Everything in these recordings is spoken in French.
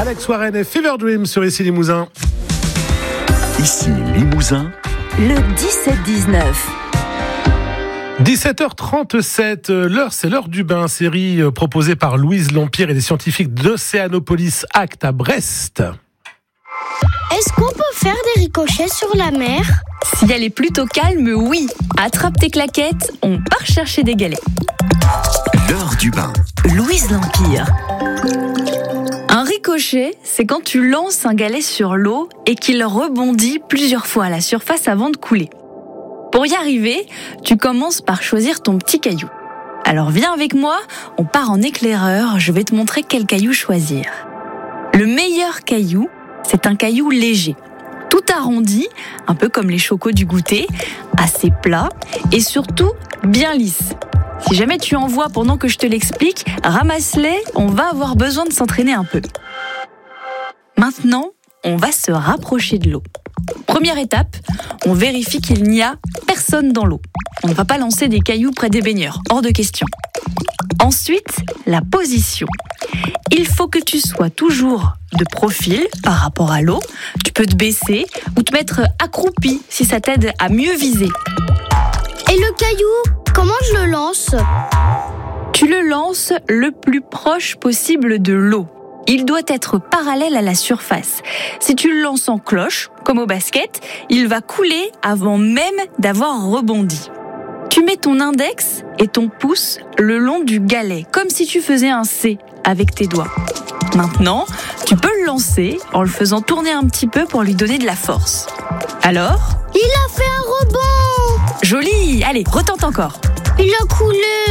Alex Warren et Fever Dream sur Ici Limousin. Ici Limousin, le 17-19. 17h37, l'heure c'est l'heure du bain, série proposée par Louise Lampire et les scientifiques d'Océanopolis Act à Brest. Est-ce qu'on peut faire des ricochets sur la mer ? Si elle est plutôt calme, oui. Attrape tes claquettes, on part chercher des galets. l'heure du bain. Louise Lampire. Un ricochet, c'est quand tu lances un galet sur l'eau et qu'il rebondit plusieurs fois à la surface avant de couler. Pour y arriver, tu commences par choisir ton petit caillou. Alors viens avec moi, on part en éclaireur, je vais te montrer quel caillou choisir. Le meilleur caillou, c'est un caillou léger, tout arrondi, un peu comme les chocos du goûter, assez plat et surtout bien lisse. Si jamais tu en vois pendant que je te l'explique, ramasse-les, on va avoir besoin de s'entraîner un peu. Maintenant, on va se rapprocher de l'eau. Première étape, on vérifie qu'il n'y a personne dans l'eau. On ne va pas lancer des cailloux près des baigneurs, hors de question. Ensuite, la position. Il faut que tu sois toujours de profil par rapport à l'eau. Tu peux te baisser ou te mettre accroupi si ça t'aide à mieux viser. Et le caillou, comment je le lance ? Tu le lances le plus proche possible de l'eau. Il doit être parallèle à la surface. Si tu le lances en cloche, comme au basket, il va couler avant même d'avoir rebondi. Tu mets ton index et ton pouce le long du galet, comme si tu faisais un C avec tes doigts. Maintenant, tu peux le lancer en le faisant tourner un petit peu pour lui donner de la force. Alors ? Il a fait un rebond ! Joli ! Allez, retente encore. Il a coulé !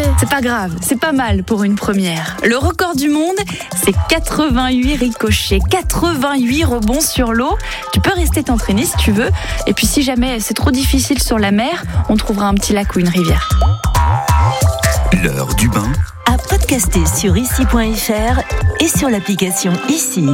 C'est pas grave, c'est pas mal pour une première. Le record du monde, c'est 88 ricochets, 88 rebonds sur l'eau. Tu peux rester t'entraîner si tu veux. Et puis si jamais c'est trop difficile sur la mer, on trouvera un petit lac ou une rivière. L'heure du bain. À podcaster sur ici.fr et sur l'application Ici.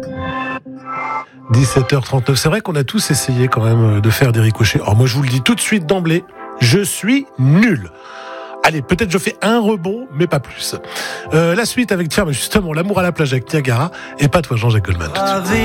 17h39, c'est vrai qu'on a tous essayé quand même de faire des ricochets. Alors moi je vous le dis tout de suite d'emblée, je suis nul. Allez, peut-être je fais un rebond, mais pas plus. La suite avec, tiens, justement, l'amour à la plage avec Niagara, et pas toi Jean-Jacques Goldman.